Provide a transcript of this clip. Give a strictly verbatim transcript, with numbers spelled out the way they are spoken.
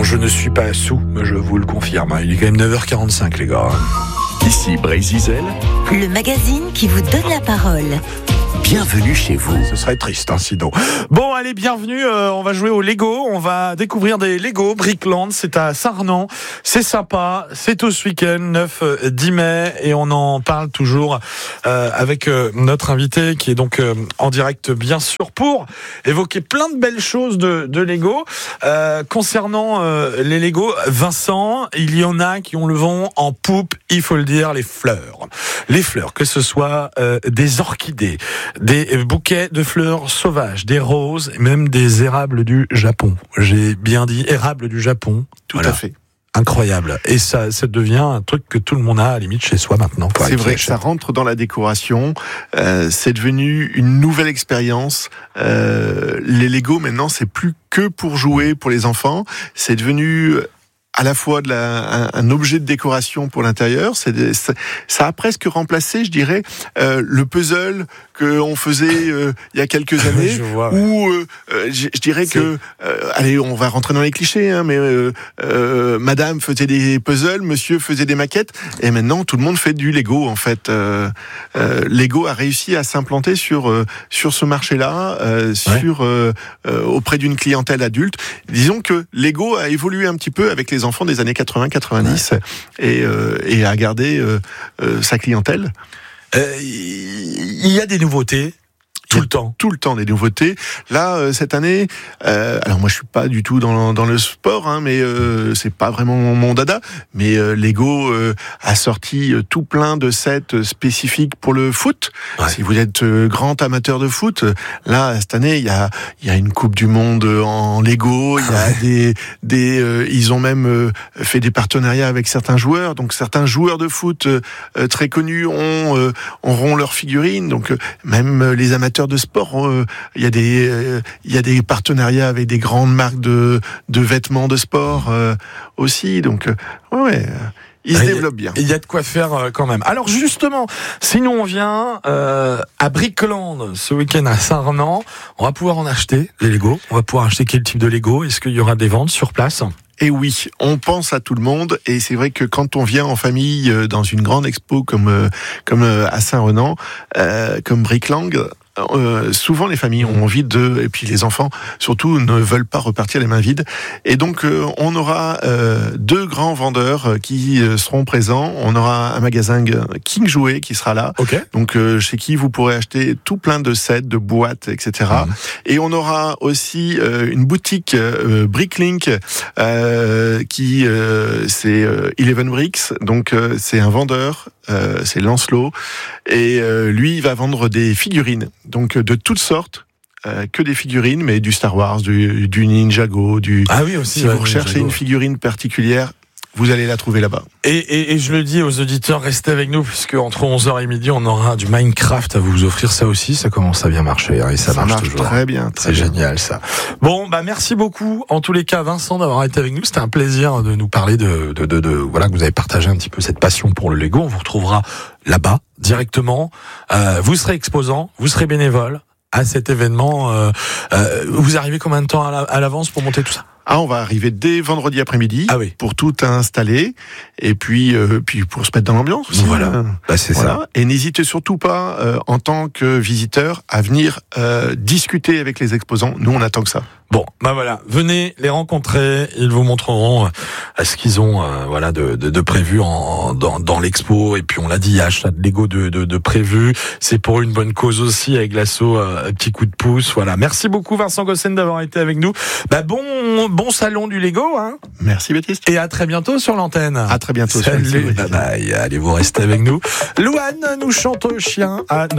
Non, je ne suis pas sous, mais je vous le confirme. Il est quand même neuf heures quarante-cinq, les gars. Ici Brésil, le magazine qui vous donne la parole. Bienvenue chez vous. Ce serait triste, hein, sinon. Bon, allez, bienvenue. Euh, on va jouer au Lego. On va découvrir des Lego Brickland. C'est à Saint-Renan. C'est sympa. C'est tout ce week-end, neuf dix mai. Et on en parle toujours euh, avec euh, notre invité qui est donc euh, en direct, bien sûr, pour évoquer plein de belles choses de, de Lego. Euh, concernant euh, les Lego, Vincent, il y en a qui ont le vent en poupe, il faut le dire, les fleurs. Les fleurs, que ce soit euh, des orchidées, des bouquets de fleurs sauvages, des roses, et même des érables du Japon. J'ai bien dit érables du Japon. Tout voilà. à fait. Incroyable. Et ça, ça devient un truc que tout le monde a à la limite chez soi maintenant. Quoi, c'est vrai que ça rentre dans la décoration. Euh, c'est devenu une nouvelle expérience. Euh, les Lego maintenant, c'est plus que pour jouer pour les enfants. C'est devenu à la fois de la, un, un objet de décoration pour l'intérieur. C'est des, ça, ça a presque remplacé, je dirais, euh, le puzzle qu'on faisait euh, il y a quelques années. Je vois, où euh, je, je dirais c'est... que, euh, allez, on va rentrer dans les clichés, hein, mais euh, euh, Madame faisait des puzzles, Monsieur faisait des maquettes, et maintenant tout le monde fait du Lego. En fait, euh, euh, Lego a réussi à s'implanter sur euh, sur ce marché-là, euh, sur ouais. euh, euh, auprès d'une clientèle adulte. Disons que Lego a évolué un petit peu avec les enfants des années quatre-vingts quatre-vingt-dix ouais. et, euh, et a gardé euh, euh, sa clientèle. Euh, il y a des nouveautés. Tout le temps. Tout le temps des nouveautés. Là, euh, cette année, euh, alors moi je suis pas du tout dans, dans le sport, hein, mais euh, c'est pas vraiment mon dada. Mais euh, Lego euh, a sorti euh, tout plein de sets spécifiques pour le foot. Ouais. Si vous êtes euh, grand amateur de foot, euh, là cette année il y a il y a une Coupe du Monde en Lego. Il y a des des euh, ils ont même euh, fait des partenariats avec certains joueurs. Donc certains joueurs de foot euh, très connus ont euh, auront leurs figurines. Donc euh, même euh, les amateurs de sport, il euh, y a des euh, il y a des partenariats avec des grandes marques de de vêtements de sport euh, aussi. Donc euh, ouais. Il se développe bien. Il y a de quoi faire euh, quand même. Alors justement, si nous on vient euh, à Brickland ce week-end à Saint-Renan, on va pouvoir en acheter des Lego. On va pouvoir acheter quel type de Lego? Est-ce qu'il y aura des ventes sur place? Et oui, on pense à tout le monde, et c'est vrai que quand on vient en famille dans une grande expo comme comme à Saint-Renan, euh, comme Brickland, Euh, souvent les familles ont envie de, et puis les enfants surtout ne veulent pas repartir les mains vides, et donc euh, on aura euh, deux grands vendeurs qui euh, seront présents. On aura un magasin King Jouet qui sera là, okay. donc euh, chez qui vous pourrez acheter tout plein de sets, de boîtes, et cetera. Mmh. Et on aura aussi euh, une boutique euh, Bricklink euh, qui euh, c'est euh, Eleven Bricks, donc euh, c'est un vendeur. Euh, c'est Lancelot, et euh, lui il va vendre des figurines, donc de toutes sortes, euh, que des figurines, mais du Star Wars, du, du Ninjago, du. Ah oui aussi. Si ouais, vous recherchez Ninjago. Une figurine particulière, vous allez la trouver là-bas. Et, et, et je le dis aux auditeurs, restez avec nous, puisque entre onze heures et midi, on aura du Minecraft à vous offrir. Ça aussi, ça commence à bien marcher, hein, et ça, ça marche, marche toujours. Très bien. Très C'est bien. génial, ça. Bon, bah merci beaucoup, en tous les cas, Vincent, d'avoir été avec nous. C'était un plaisir de nous parler de, de, de, de voilà, que vous avez partagé un petit peu cette passion pour le Lego. On vous retrouvera là-bas, directement. Euh, vous serez exposant, vous serez bénévole à cet événement. Euh, euh, vous arrivez combien de temps à l'avance pour monter tout ça? Ah, on va arriver dès vendredi après-midi ah oui. pour tout installer, et puis euh, puis pour se mettre dans l'ambiance aussi. Voilà, bah, c'est voilà. ça. Et n'hésitez surtout pas, euh, en tant que visiteur, à venir euh, discuter avec les exposants. Nous, on attend que ça. Bon, bah voilà, venez les rencontrer, ils vous montreront euh, ce qu'ils ont euh, voilà de, de, de prévu en, dans, dans l'expo, et puis on l'a dit, il y a achat de Lego de, de, de prévu, c'est pour une bonne cause aussi, avec l'asso euh, petit coup de pouce, voilà. Merci beaucoup Vincent Gossen d'avoir été avec nous. Bah bon bon salon du Lego, hein. Merci Baptiste. Et à très bientôt sur l'antenne. À très bientôt. Salut, bye bye, allez vous restez avec nous. Louane nous chante au chien à